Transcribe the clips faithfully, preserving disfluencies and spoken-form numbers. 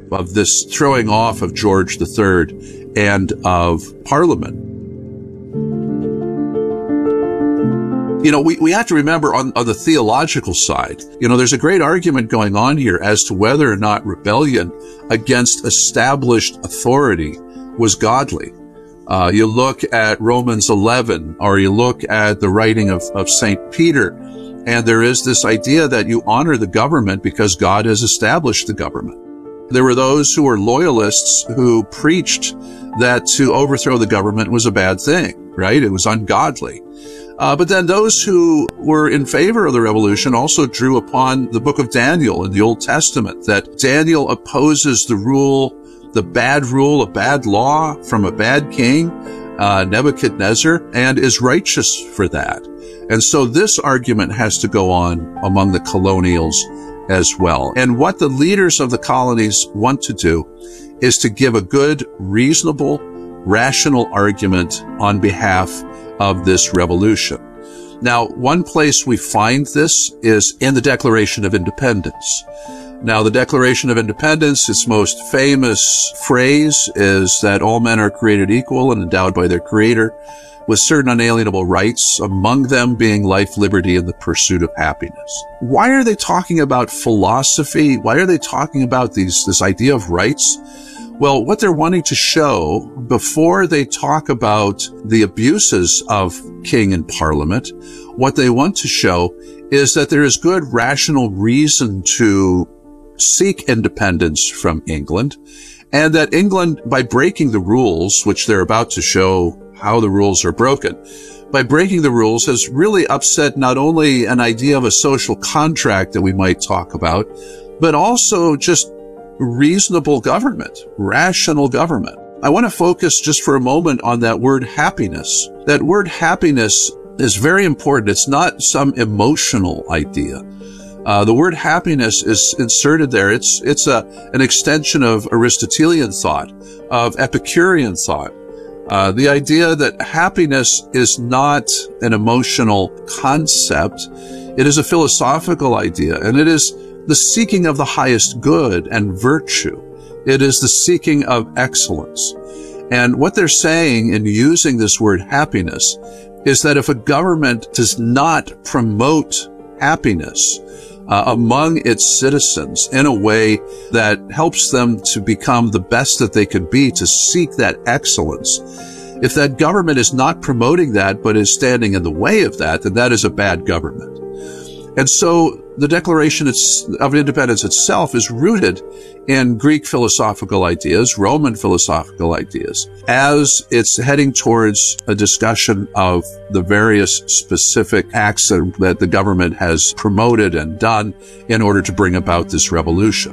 of this throwing off of George the Third and of Parliament. You know, we, we have to remember on, on the theological side, you know, there's a great argument going on here as to whether or not rebellion against established authority was godly. Uh, you look at Romans eleven, or you look at the writing of, of Saint Peter, and there is this idea that you honor the government because God has established the government. There were those who were loyalists who preached that to overthrow the government was a bad thing, right? It was ungodly. Uh, but then those who were in favor of the revolution also drew upon the book of Daniel in the Old Testament, that Daniel opposes the rule, the bad rule, a bad law from a bad king, uh, Nebuchadnezzar, and is righteous for that. And so this argument has to go on among the colonials as well. And what the leaders of the colonies want to do is to give a good, reasonable, rational argument on behalf of this revolution. Now, one place we find this is in the Declaration of Independence. Now, the Declaration of Independence, its most famous phrase is that all men are created equal and endowed by their Creator with certain unalienable rights, among them being life, liberty, and the pursuit of happiness. Why are they talking about philosophy? Why are they talking about these, this idea of rights? Well, what they're wanting to show before they talk about the abuses of king and parliament, what they want to show is that there is good rational reason to seek independence from England, and that England, by breaking the rules, which they're about to show how the rules are broken, by breaking the rules has really upset not only an idea of a social contract that we might talk about, but also just reasonable government, rational government. I want to focus just for a moment on that word happiness. That word happiness is very important. It's not some emotional idea. Uh, the word happiness is inserted there. It's, it's a, an extension of Aristotelian thought, of Epicurean thought. Uh, the idea that happiness is not an emotional concept. It is a philosophical idea, and it is the seeking of the highest good and virtue. It is the seeking of excellence. And what they're saying in using this word happiness is that if a government does not promote happiness uh, among its citizens in a way that helps them to become the best that they could be, to seek that excellence, if that government is not promoting that but is standing in the way of that, then that is a bad government. And so the Declaration of Independence itself is rooted in Greek philosophical ideas, Roman philosophical ideas, as it's heading towards a discussion of the various specific acts that the government has promoted and done in order to bring about this revolution.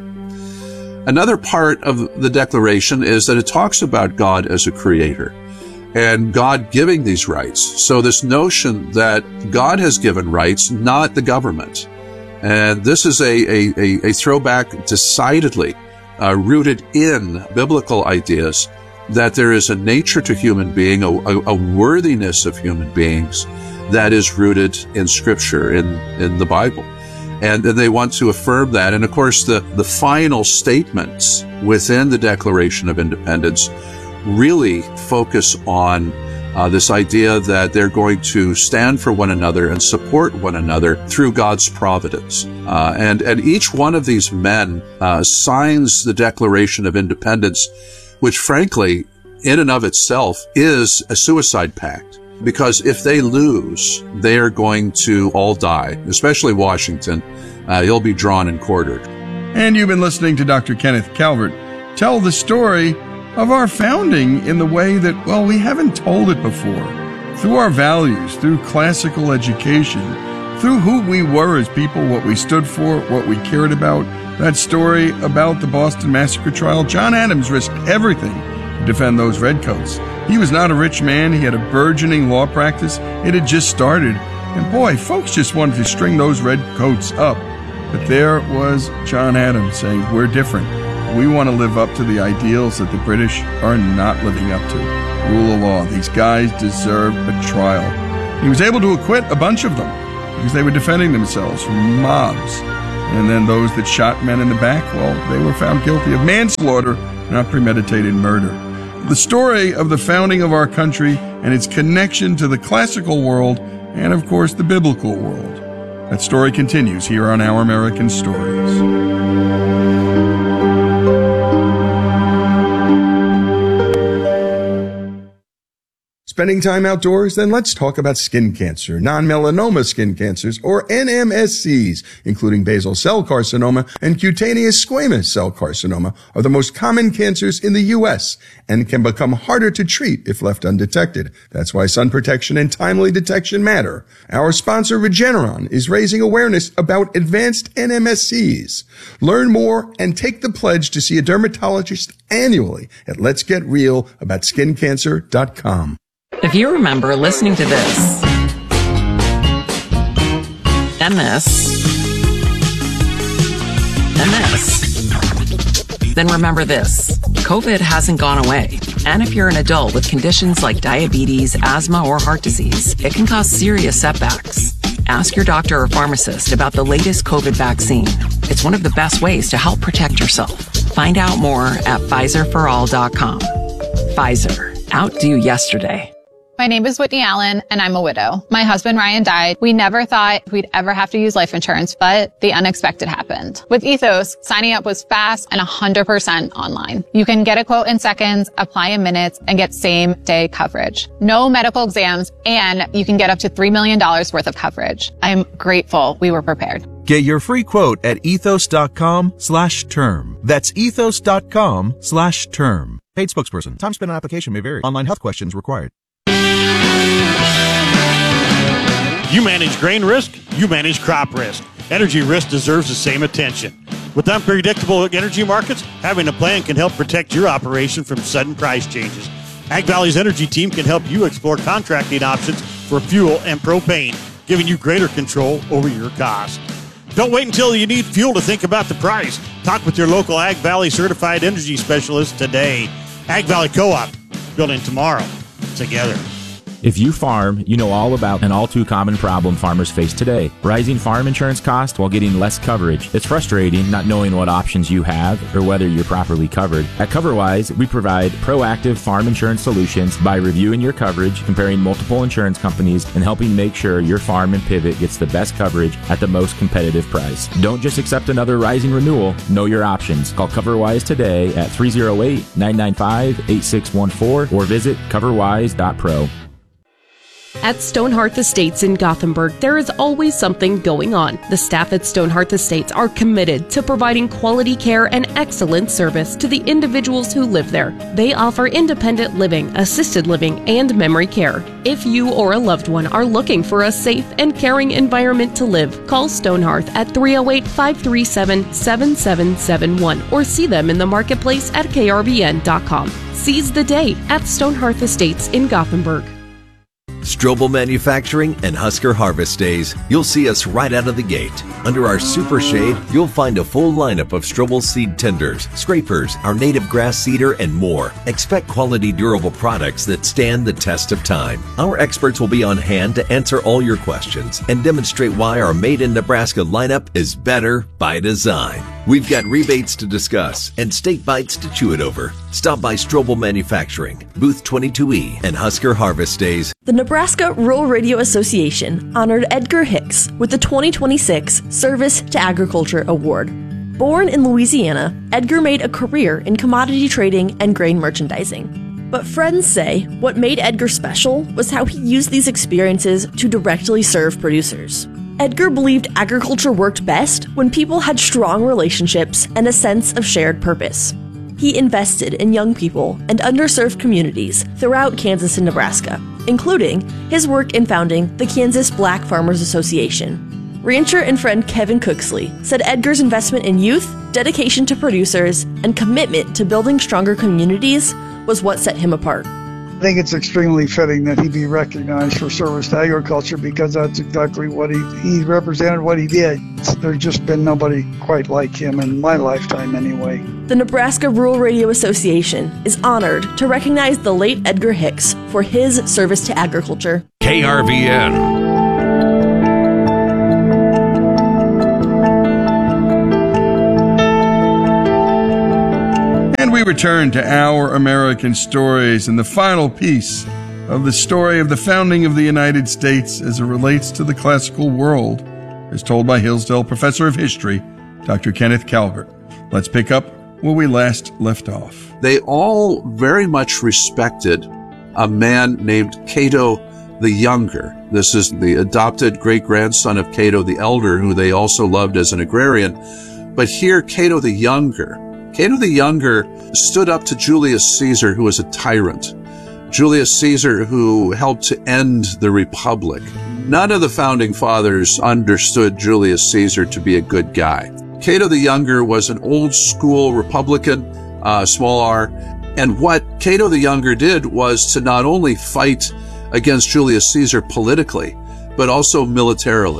Another part of the Declaration is that it talks about God as a creator and God giving these rights. So this notion that God has given rights, not the government. And this is a, a, a, a throwback decidedly uh, rooted in biblical ideas that there is a nature to human being, a, a, a worthiness of human beings that is rooted in Scripture, in, in the Bible. And, and they want to affirm that. And of course, the, the final statements within the Declaration of Independence really focus on uh, this idea that they're going to stand for one another and support one another through God's providence. Uh, and, and each one of these men uh, signs the Declaration of Independence, which frankly, in and of itself, is a suicide pact. Because if they lose, they are going to all die, especially Washington. Uh, he'll be drawn and quartered. And you've been listening to Doctor Kenneth Calvert tell the story of our founding in the way that, well, we haven't told it before. Through our values, through classical education, through who we were as people, what we stood for, what we cared about. That story about the Boston Massacre trial, John Adams risked everything to defend those redcoats. He was not a rich man. He had a burgeoning law practice. It had just started. And boy, folks just wanted to string those redcoats up. But there was John Adams saying, we're different. We want to live up to the ideals that the British are not living up to. Rule of law. These guys deserve a trial. He was able to acquit a bunch of them because they were defending themselves from mobs. And then those that shot men in the back, well, they were found guilty of manslaughter, not premeditated murder. The story of the founding of our country and its connection to the classical world and, of course, the biblical world. That story continues here on Our American Stories. Spending time outdoors? Then let's talk about skin cancer. Non-melanoma skin cancers, or N M S Cs, including basal cell carcinoma and cutaneous squamous cell carcinoma, are the most common cancers in the U S and can become harder to treat if left undetected. That's why sun protection and timely detection matter. Our sponsor, Regeneron, is raising awareness about advanced N M S Cs. Learn more and take the pledge to see a dermatologist annually at lets get real about skin cancer dot com. If you remember listening to this, and this, and this, then remember this. COVID hasn't gone away. And if you're an adult with conditions like diabetes, asthma, or heart disease, it can cause serious setbacks. Ask your doctor or pharmacist about the latest COVID vaccine. It's one of the best ways to help protect yourself. Find out more at Pfizer for all dot com. Pfizer. Outdo yesterday. My name is Whitney Allen, and I'm a widow. My husband, Ryan, died. We never thought we'd ever have to use life insurance, but the unexpected happened. With Ethos, signing up was fast and one hundred percent online. You can get a quote in seconds, apply in minutes, and get same-day coverage. No medical exams, and you can get up to three million dollars worth of coverage. I'm grateful we were prepared. Get your free quote at ethos.com slash term. That's ethos.com slash term. Paid spokesperson. Time spent on application may vary. Online health questions required. You manage grain risk, you manage crop risk. Energy risk deserves the same attention. With unpredictable energy markets, having a plan can help protect your operation from sudden price changes. Ag Valley's energy team can help you explore contracting options for fuel and propane, giving you greater control over your cost. Don't wait until you need fuel to think about the price. Talk with your local Ag Valley certified energy specialist today. Ag Valley Co-op, building tomorrow together. If you farm, you know all about an all too common problem farmers face today: rising farm insurance costs while getting less coverage. It's frustrating not knowing what options you have or whether you're properly covered. At CoverWise, we provide proactive farm insurance solutions by reviewing your coverage, comparing multiple insurance companies, and helping make sure your farm and pivot gets the best coverage at the most competitive price. Don't just accept another rising renewal. Know your options. Call CoverWise today at three oh eight, nine nine five, eight six one four or visit coverwise dot pro. At Stonehearth Estates in Gothenburg, there is always something going on. The staff at Stonehearth Estates are committed to providing quality care and excellent service to the individuals who live there. They offer independent living, assisted living, and memory care. If you or a loved one are looking for a safe and caring environment to live, call Stonehearth at three oh eight, five three seven, seven seven seven one or see them in the marketplace at K R V N dot com. Seize the day at Stonehearth Estates in Gothenburg. Strobel Manufacturing and Husker Harvest Days. You'll see us right out of the gate. Under our super shade, you'll find a full lineup of Strobel seed tenders, scrapers, our native grass seeder, and more. Expect quality, durable products that stand the test of time. Our experts will be on hand to answer all your questions and demonstrate why our Made in Nebraska lineup is better by design. We've got rebates to discuss and steak bites to chew it over. Stop by Strobel Manufacturing, Booth twenty-two E, and Husker Harvest Days. The Nebraska Rural Radio Association honored Edgar Hicks with the twenty twenty-six Service to Agriculture Award. Born in Louisiana, Edgar made a career in commodity trading and grain merchandising. But friends say what made Edgar special was how he used these experiences to directly serve producers. Edgar believed agriculture worked best when people had strong relationships and a sense of shared purpose. He invested in young people and underserved communities throughout Kansas and Nebraska, including his work in founding the Kansas Black Farmers Association. Rancher and friend Kevin Cooksley said Edgar's investment in youth, dedication to producers, and commitment to building stronger communities was what set him apart. I think it's extremely fitting that he be recognized for service to agriculture because that's exactly what he, he represented, what he did. There's just been nobody quite like him in my lifetime anyway. The Nebraska Rural Radio Association is honored to recognize the late Edgar Hicks for his service to agriculture. K R V N. And we return to Our American Stories and the final piece of the story of the founding of the United States as it relates to the classical world, as told by Hillsdale Professor of History, Doctor Kenneth Calvert. Let's pick up where we last left off. They all very much respected a man named Cato the Younger. This is the adopted great-grandson of Cato the Elder, who they also loved as an agrarian. But here, Cato the Younger, Cato the Younger stood up to Julius Caesar, who was a tyrant. Julius Caesar, who helped to end the Republic. None of the founding fathers understood Julius Caesar to be a good guy. Cato the Younger was an old-school Republican, uh, small r, and what Cato the Younger did was to not only fight against Julius Caesar politically, but also militarily.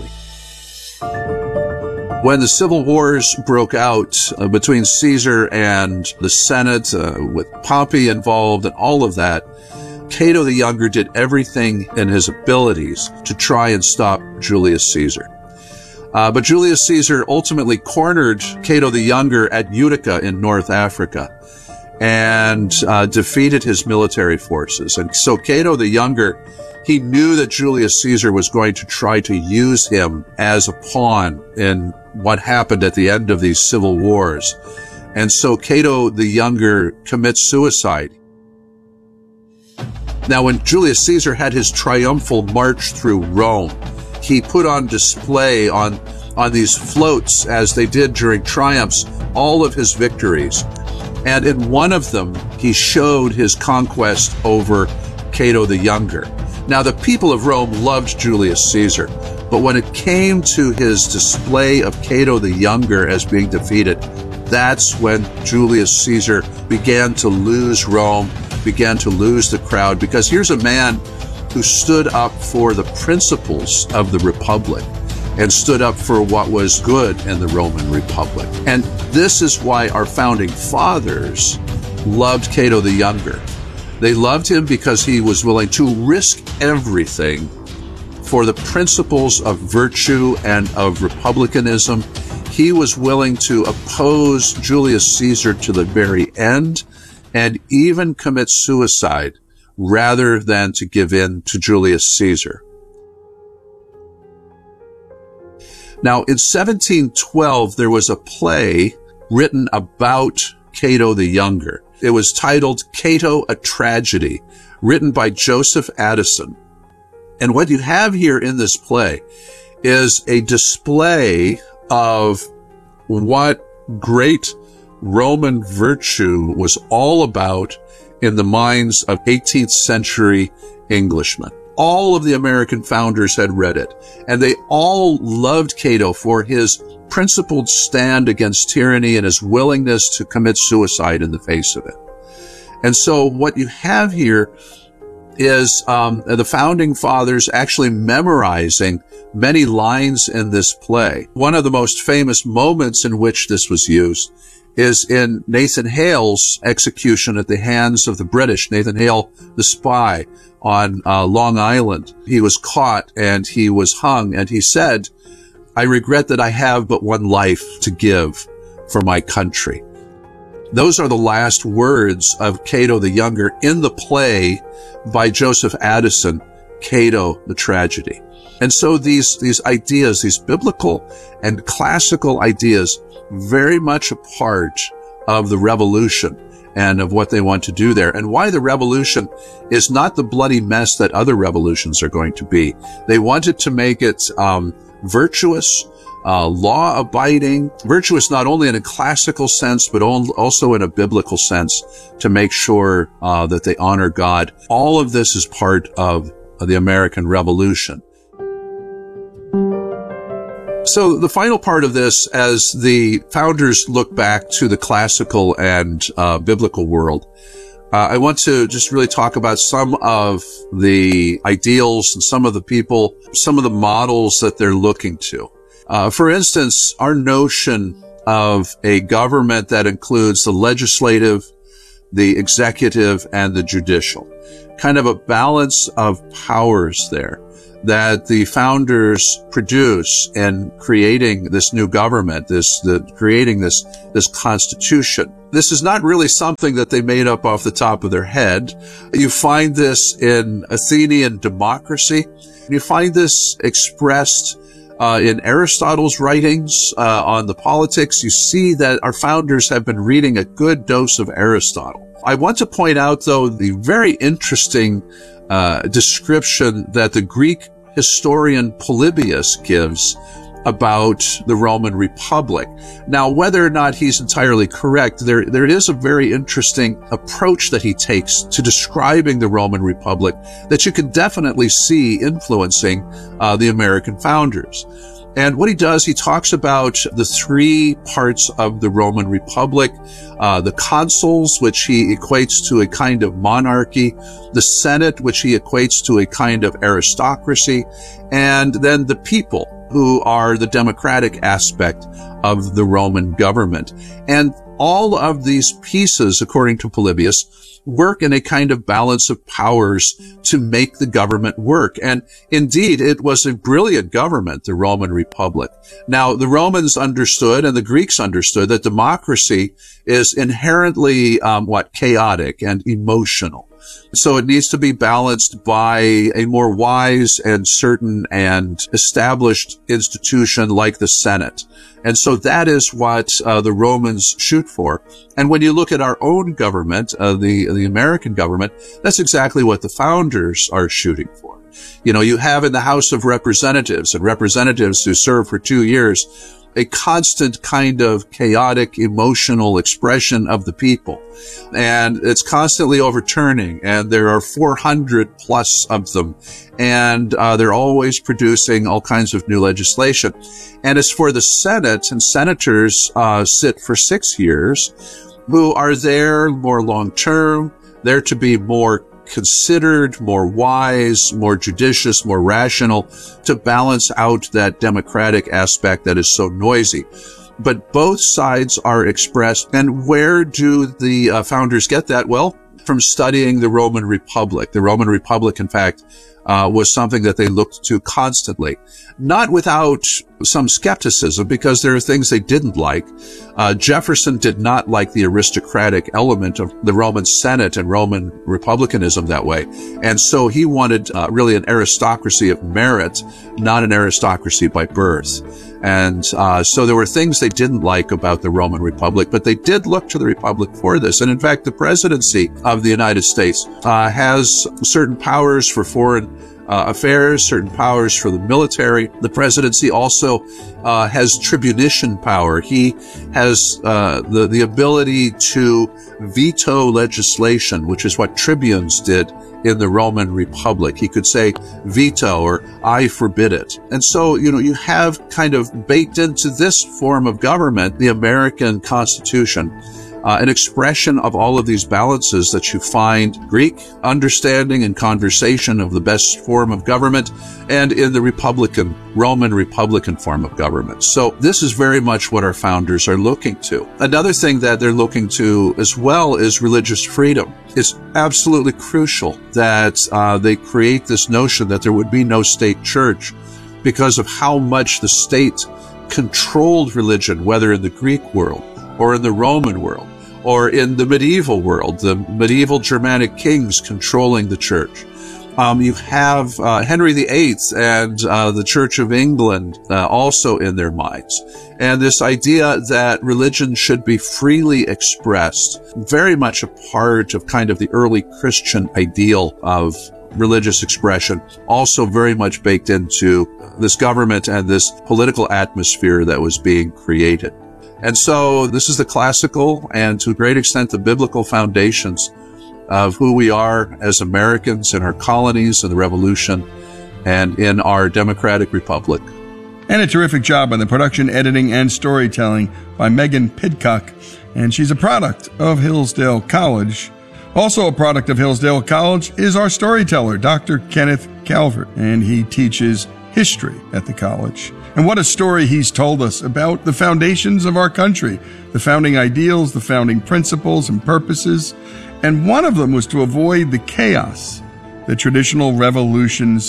When the civil wars broke out uh, between Caesar and the Senate, uh, with Pompey involved and all of that, Cato the Younger did everything in his abilities to try and stop Julius Caesar. Uh, but Julius Caesar ultimately cornered Cato the Younger at Utica in North Africa and uh, defeated his military forces. And so Cato the Younger, he knew that Julius Caesar was going to try to use him as a pawn in what happened at the end of these civil wars. And so Cato the Younger commits suicide. Now, when Julius Caesar had his triumphal march through Rome, he put on display on, on these floats, as they did during triumphs, all of his victories. And in one of them, he showed his conquest over Cato the Younger. Now, the people of Rome loved Julius Caesar, but when it came to his display of Cato the Younger as being defeated, that's when Julius Caesar began to lose Rome, began to lose the crowd, because here's a man who stood up for the principles of the Republic and stood up for what was good in the Roman Republic. And this is why our founding fathers loved Cato the Younger. They loved him because he was willing to risk everything for the principles of virtue and of republicanism. He was willing to oppose Julius Caesar to the very end and even commit suicide rather than to give in to Julius Caesar. Now, in seventeen twelve, there was a play written about Cato the Younger. It was titled Cato, a Tragedy, written by Joseph Addison. And what you have here in this play is a display of what great Roman virtue was all about in the minds of eighteenth century Englishmen. All of the American founders had read it, and they all loved Cato for his principled stand against tyranny and his willingness to commit suicide in the face of it. And so what you have here is um, the founding fathers actually memorizing many lines in this play. One of the most famous moments in which this was used is in Nathan Hale's execution at the hands of the British. Nathan Hale, the spy on uh, Long Island. He was caught and he was hung, and he said, "I regret that I have but one life to give for my country." Those are the last words of Cato the Younger in the play by Joseph Addison, Cato, the Tragedy. And so these, these ideas, these biblical and classical ideas, very much a part of the revolution and of what they want to do there, and why the revolution is not the bloody mess that other revolutions are going to be. They wanted to make it um, virtuous, uh, law-abiding, virtuous not only in a classical sense, but also in a biblical sense, to make sure uh, that they honor God. All of this is part of, of the American Revolution. So the final part of this, as the founders look back to the classical and uh, biblical world, uh, I want to just really talk about some of the ideals and some of the people, some of the models that they're looking to. Uh, for instance, our notion of a government that includes the legislative, the executive, and the judicial. Kind of a balance of powers there. that the founders produce in creating this new government, this, the, creating this, this constitution. This is not really something that they made up off the top of their head. You find this in Athenian democracy. You find this expressed uh, in Aristotle's writings uh, on the politics. You see that our founders have been reading a good dose of Aristotle. I want to point out, though, the very interesting uh, description that the Greek historian Polybius gives about the Roman Republic. Now, whether or not he's entirely correct, there, there is a very interesting approach that he takes to describing the Roman Republic that you can definitely see influencing uh, the American founders. And what he does, he talks about the three parts of the Roman Republic, uh, the consuls, which he equates to a kind of monarchy, the Senate, which he equates to a kind of aristocracy, and then the people, who are the democratic aspect of the Roman government. And all of these pieces, according to Polybius, work in a kind of balance of powers to make the government work. And indeed, it was a brilliant government, the Roman Republic. Now, the Romans understood and the Greeks understood that democracy is inherently, um, what, chaotic and emotional. So it needs to be balanced by a more wise and certain and established institution like the Senate. And so that is what uh, the Romans shoot for. And when you look at our own government, uh, the, the American government, that's exactly what the founders are shooting for. You know, you have in the House of Representatives and representatives who serve for two years a constant kind of chaotic, emotional expression of the people. And it's constantly overturning, and there are four hundred plus of them. And uh, they're always producing all kinds of new legislation. And as for the Senate, and senators uh, sit for six years, who are there more long-term, there to be more considered, more wise, more judicious, more rational, to balance out that democratic aspect that is so noisy. But both sides are expressed. And where do the uh, founders get that? Well, from studying the Roman Republic. The Roman Republic, in fact, uh, was something that they looked to constantly. Not without some skepticism, because there are things they didn't like. Uh, Jefferson did not like the aristocratic element of the Roman Senate and Roman republicanism that way. And so he wanted uh, really an aristocracy of merit, not an aristocracy by birth. And uh, so there were things they didn't like about the Roman Republic, but they did look to the Republic for this. And in fact, the presidency of the United States uh, has certain powers for foreign Uh, affairs, certain powers for the military. The presidency also uh, has tribunician power. He has uh, the the ability to veto legislation, which is what tribunes did in the Roman Republic. He could say veto or I forbid it. And so, you know, you have kind of baked into this form of government, the American Constitution, Uh, an expression of all of these balances that you find Greek understanding and conversation of the best form of government, and in the Republican, Roman Republican form of government. So this is very much what our founders are looking to. Another thing that they're looking to as well is religious freedom. It's absolutely crucial that uh, they create this notion that there would be no state church because of how much the state controlled religion, whether in the Greek world or in the Roman world, or in the medieval world, the medieval Germanic kings controlling the church. Um, you have uh, Henry the Eighth and uh, the Church of England uh, also in their minds. And this idea that religion should be freely expressed, very much a part of kind of the early Christian ideal of religious expression, also very much baked into this government and this political atmosphere that was being created. And so this is the classical and to a great extent the biblical foundations of who we are as Americans in our colonies and the Revolution and in our democratic republic. And a terrific job on the production, editing, and storytelling by Megan Pidcock. And she's a product of Hillsdale College. Also a product of Hillsdale College is our storyteller, Doctor Kenneth Calvert, and he teaches history at the college. And what a story he's told us about the foundations of our country, the founding ideals, the founding principles and purposes. And one of them was to avoid the chaos that traditional revolutions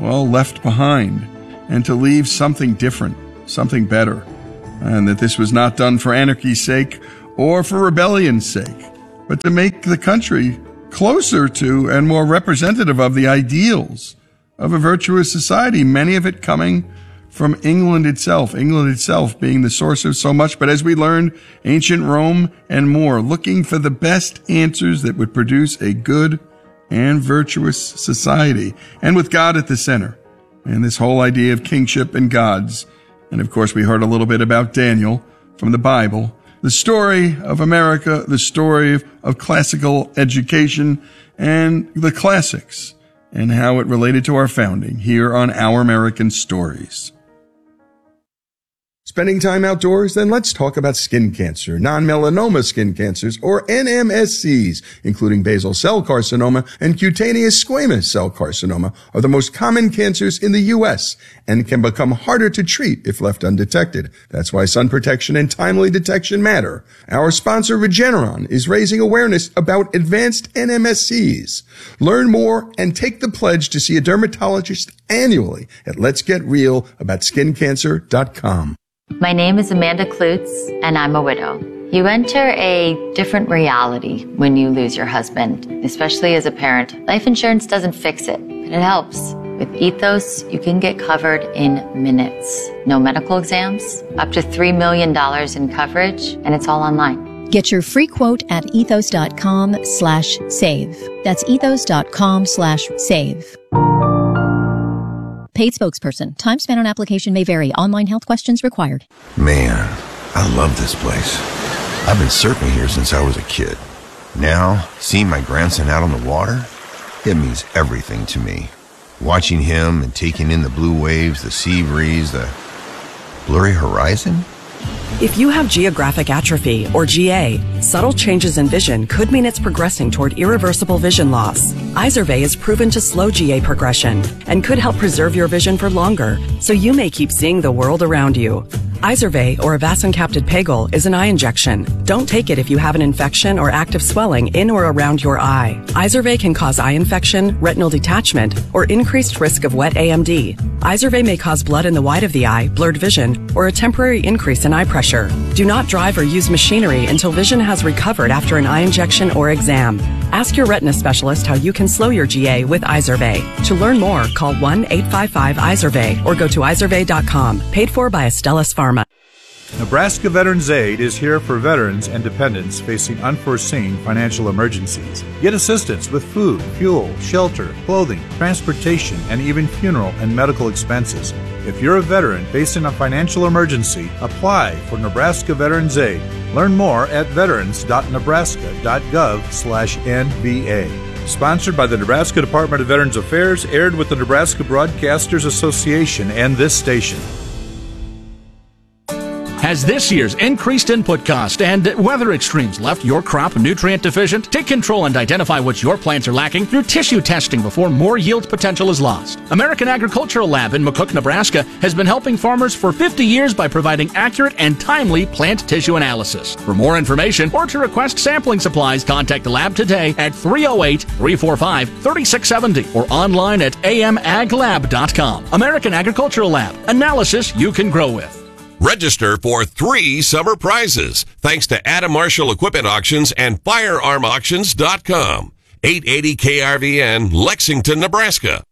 well, left behind, and to leave something different, something better, and that this was not done for anarchy's sake or for rebellion's sake, but to make the country closer to and more representative of the ideals of a virtuous society, many of it coming from England itself, England itself being the source of so much, but as we learned, ancient Rome and more, looking for the best answers that would produce a good and virtuous society, and with God at the center, and this whole idea of kingship and gods. And of course, we heard a little bit about Daniel from the Bible, the story of America, the story of, of classical education, and the classics, and how it related to our founding here on Our American Stories. Spending time outdoors? Then let's talk about skin cancer, non-melanoma skin cancers, or N M S Cs, including basal cell carcinoma and cutaneous squamous cell carcinoma, are the most common cancers in the U S and can become harder to treat if left undetected. That's why sun protection and timely detection matter. Our sponsor, Regeneron, is raising awareness about advanced N M S Cs. Learn more and take the pledge to see a dermatologist annually at lets get real about skin cancer dot com. My name is Amanda Klutz, and I'm a widow. You enter a different reality when you lose your husband, especially as a parent. Life insurance doesn't fix it, but it helps. With Ethos, you can get covered in minutes. No medical exams, up to three million dollars in coverage, and it's all online. Get your free quote at ethos.com slash save. That's ethos.com slash save. Paid spokesperson. Time spent on application may vary. Online health questions required. Man, I love this place. I've been surfing here since I was a kid. Now, seeing my grandson out on the water, it means everything to me. Watching him and taking in the blue waves, the sea breeze, the blurry horizon. If you have geographic atrophy, or G A, subtle changes in vision could mean it's progressing toward irreversible vision loss. Izervay is proven to slow G A progression and could help preserve your vision for longer, so you may keep seeing the world around you. Izervay, or avacincaptad pegol, is an eye injection. Don't take it if you have an infection or active swelling in or around your eye. Izervay can cause eye infection, retinal detachment, or increased risk of wet A M D. Izervay may cause blood in the white of the eye, blurred vision, or a temporary increase in eye pressure. Do not drive or use machinery until vision has recovered after an eye injection or exam. Ask your retina specialist how you can slow your G A with Izervay. To learn more, call one eight five five Izervay or go to izervay dot com. Paid for by Astellas Pharma. Nebraska Veterans Aid is here for veterans and dependents facing unforeseen financial emergencies. Get assistance with food, fuel, shelter, clothing, transportation, and even funeral and medical expenses. If you're a veteran facing a financial emergency, apply for Nebraska Veterans Aid. Learn more at veterans dot nebraska dot gov slash N V A. Sponsored by the Nebraska Department of Veterans Affairs, aired with the Nebraska Broadcasters Association and this station. Has this year's increased input cost and weather extremes left your crop nutrient deficient? Take control and identify what your plants are lacking through tissue testing before more yield potential is lost. American Agricultural Lab in McCook, Nebraska has been helping farmers for fifty years by providing accurate and timely plant tissue analysis. For more information or to request sampling supplies, contact the lab today at three oh eight, three four five, three six seven oh or online at a m ag lab dot com. American Agricultural Lab. Analysis you can grow with. Register for three summer prizes thanks to Adam Marshall Equipment Auctions and firearm auctions dot com. eight eighty K R V N, Lexington, Nebraska.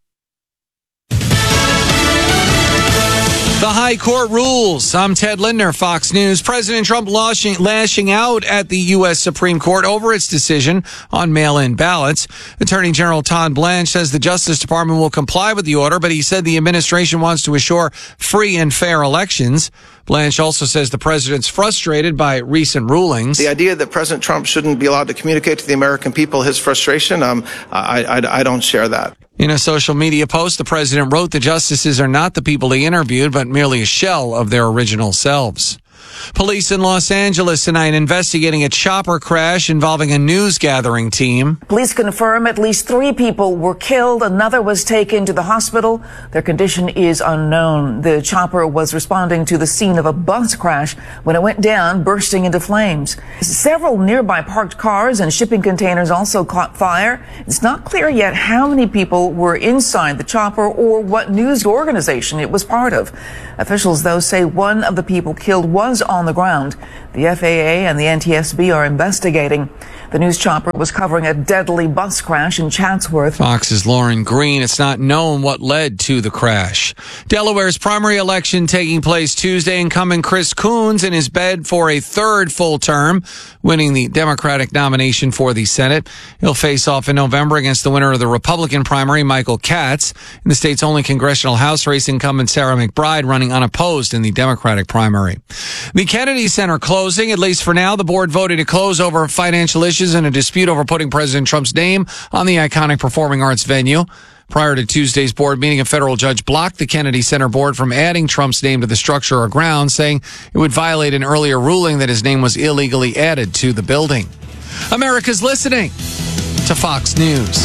The High Court rules. I'm Ted Lindner, Fox News. President Trump lashing, lashing out at the U S Supreme Court over its decision on mail-in ballots. Attorney General Todd Blanche says the Justice Department will comply with the order, but he said the administration wants to assure free and fair elections. Blanche also says the president's frustrated by recent rulings. The idea that President Trump shouldn't be allowed to communicate to the American people his frustration, um, I, I, I don't share that. In a social media post, the president wrote the justices are not the people they interviewed, but merely a shell of their original selves. Police in Los Angeles tonight investigating a chopper crash involving a news gathering team. Police confirm at least three people were killed. Another was taken to the hospital. Their condition is unknown. The chopper was responding to the scene of a bus crash when it went down, bursting into flames. Several nearby parked cars and shipping containers also caught fire. It's not clear yet how many people were inside the chopper or what news organization it was part of. Officials, though, say one of the people killed was on the ground. The F A A and the N T S B are investigating. The news chopper was covering a deadly bus crash in Chatsworth. Fox's Lauren Green. It's not known what led to the crash. Delaware's primary election taking place Tuesday. Incumbent Chris Coons in his bed for a third full term, winning the Democratic nomination for the Senate. He'll face off in November against the winner of the Republican primary, Michael Katz. In the state's only congressional House race, incumbent Sarah McBride running unopposed in the Democratic primary. The Kennedy Center closing, at least for now. The board voted to close over financial issues and a dispute over putting President Trump's name on the iconic performing arts venue. Prior to Tuesday's board meeting, a federal judge blocked the Kennedy Center board from adding Trump's name to the structure or grounds, saying it would violate an earlier ruling that his name was illegally added to the building. America's listening to Fox News.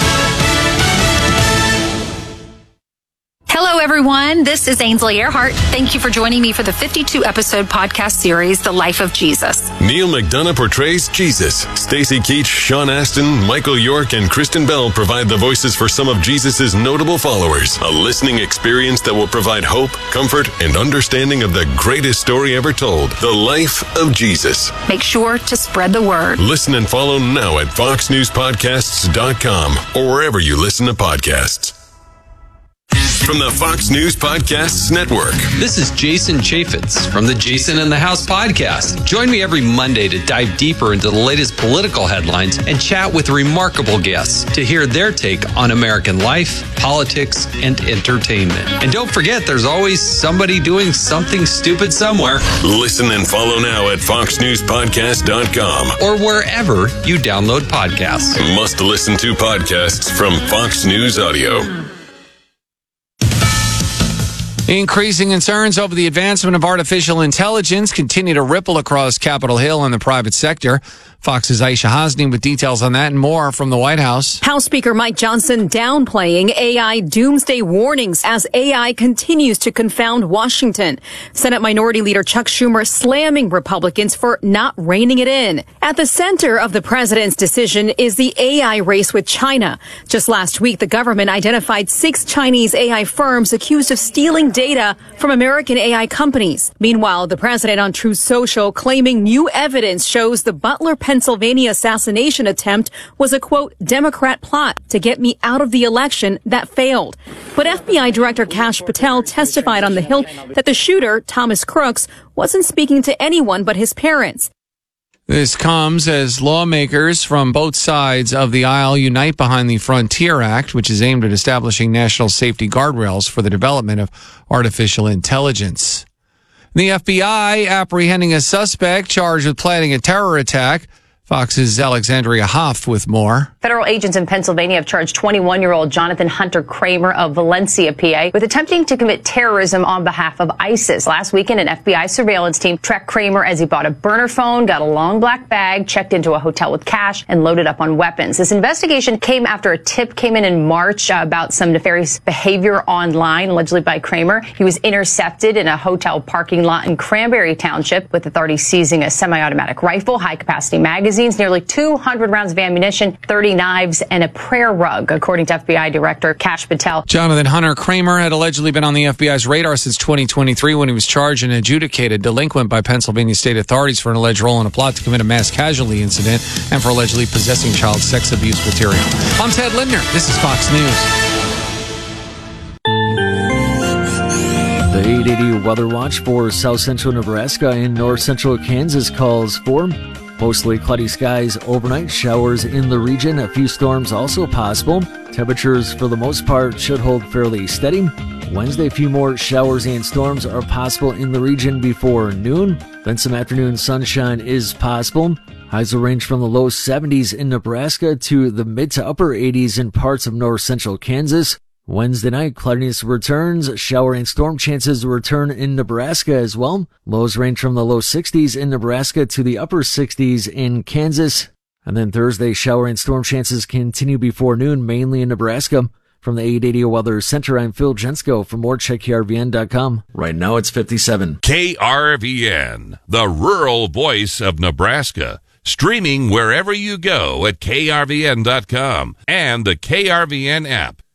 Hello, everyone. This is Ainsley Earhart. Thank you for joining me for the fifty-two episode podcast series, The Life of Jesus. Neil McDonough portrays Jesus. Stacey Keach, Sean Astin, Michael York, and Kristen Bell provide the voices for some of Jesus' notable followers. A listening experience that will provide hope, comfort, and understanding of the greatest story ever told, The Life of Jesus. Make sure to spread the word. Listen and follow now at fox news podcasts dot com or wherever you listen to podcasts. From the Fox News Podcasts Network. This is Jason Chaffetz from the Jason in the House podcast. Join me every Monday to dive deeper into the latest political headlines and chat with remarkable guests to hear their take on American life, politics, and entertainment. And don't forget, there's always somebody doing something stupid somewhere. Listen and follow now at fox news podcast dot com or wherever you download podcasts. Must listen to podcasts from Fox News Audio. Increasing concerns over the advancement of artificial intelligence continue to ripple across Capitol Hill and the private sector. Fox's Aisha Hosni with details on that and more from the White House. House Speaker Mike Johnson downplaying A I doomsday warnings as A I continues to confound Washington. Senate Minority Leader Chuck Schumer slamming Republicans for not reining it in. At the center of the president's decision is the A I race with China. Just last week, the government identified six Chinese A I firms accused of stealing data from American A I companies. Meanwhile, the president on Truth Social claiming new evidence shows the Butler, Pennsylvania assassination attempt was a, quote, Democrat plot to get me out of the election that failed. But F B I Director Kash Patel testified on the Hill that the shooter, Thomas Crooks, wasn't speaking to anyone but his parents. This comes as lawmakers from both sides of the aisle unite behind the Frontier Act, which is aimed at establishing national safety guardrails for the development of artificial intelligence. The F B I apprehending a suspect charged with planning a terror attack. Fox's Alexandria Hoff with more. Federal agents in Pennsylvania have charged twenty-one-year-old Jonathan Hunter Kramer of Valencia, P A, with attempting to commit terrorism on behalf of ISIS. Last weekend, an F B I surveillance team tracked Kramer as he bought a burner phone, got a long black bag, checked into a hotel with cash, and loaded up on weapons. This investigation came after a tip came in in March uh, about some nefarious behavior online, allegedly by Kramer. He was intercepted in a hotel parking lot in Cranberry Township, with authorities seizing a semi-automatic rifle, high-capacity magazine, nearly two hundred rounds of ammunition, thirty knives, and a prayer rug, according to F B I Director Kash Patel. Jonathan Hunter Kramer had allegedly been on the F B I's radar since twenty twenty-three when he was charged and adjudicated delinquent by Pennsylvania state authorities for an alleged role in a plot to commit a mass casualty incident and for allegedly possessing child sex abuse material. I'm Ted Lindner. This is Fox News. The eight eighty weather watch for south central Nebraska and north central Kansas calls for mostly cloudy skies overnight, showers in the region, a few storms also possible. Temperatures for the most part should hold fairly steady. Wednesday, a few more showers and storms are possible in the region before noon. Then some afternoon sunshine is possible. Highs will range from the low seventies in Nebraska to the mid to upper eighties in parts of north central Kansas. Wednesday night, cloudiness returns. Shower and storm chances return in Nebraska as well. Lows range from the low sixties in Nebraska to the upper sixties in Kansas. And then Thursday, shower and storm chances continue before noon, mainly in Nebraska. From the eight eighty Weather Center, I'm Phil Jensko. For more, check K R V N dot com. Right now, it's fifty-seven. K R V N, the rural voice of Nebraska. Streaming wherever you go at K R V N dot com and the K R V N app.